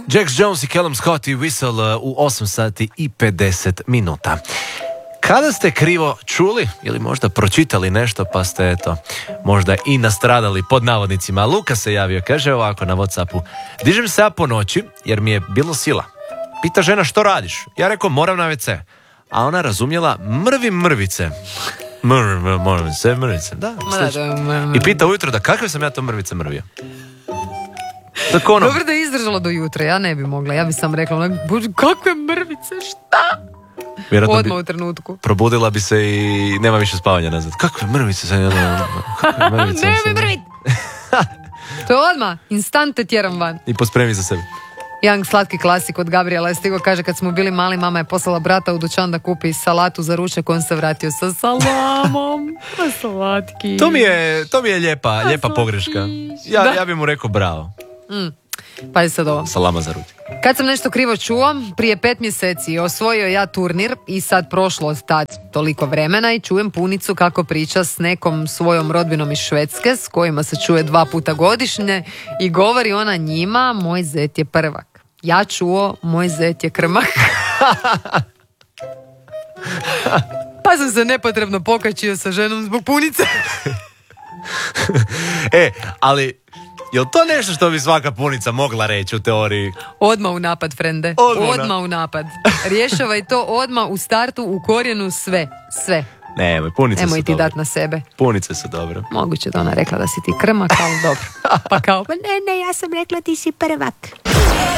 Jax Jones i Callum Scott i Whistle u 8 sati i 50 minuta. Kada ste krivo čuli ili možda pročitali nešto pa ste eto možda i nastradali pod navodnicima. Luka se javio, kaže ovako na WhatsAppu: dižem se ja po noći jer mi je bilo sila. Pita žena što radiš? Ja rekao moram na WC. A ona razumjela mrvim mrvice. Mrvice, da. I pita ujutro da kakve sam ja to mrvice mrvio. Tako ono. Dobro da je izdržalo do jutra, ja ne bi mogla. Ja bi sam rekla, bože, kakve mrvice, šta? Vjerojatno odmah u trenutku. Probudila bi se i nema više spavanja nazad. Kakve mrvice sam ja... Ne mi mrvit! To je odmah, instante tjeram van. I pospremi za sebe. Jedan slatki klasik od Gabriela je stigo, kaže kad smo bili mali, mama je poslala brata u dućan da kupi salatu za ručak, on se vratio sa salamom. A slatki. To mi je lijepa pogreška. Ja bi mu rekao bravo. Pa je sad ovo. Salama za ručak. Kad sam nešto krivo čuo, prije 5 mjeseci osvojio ja turnir i sad prošlo od tad toliko vremena i čujem punicu kako priča s nekom svojom rodbinom iz Švedske s kojima se čuje 2 puta godišnje i govori ona njima, moj zet je prvak. Ja čuo, moj zet je krmak. Pa sam se nepotrebno pokačio sa ženom zbog punice. Ali je li to nešto što bi svaka punica mogla reći u teoriji? Odmah u napad, frende. Odmah u napad. Rješavaj to odmah u startu, u korijenu, sve. Nemoj, punice su dobre. Nemoj ti dobre. dat na sebe. Punice su dobre. Moguće da ona rekla da si ti krmak, ali dobro. Pa kao, ne, ja sam rekla ti si prvak.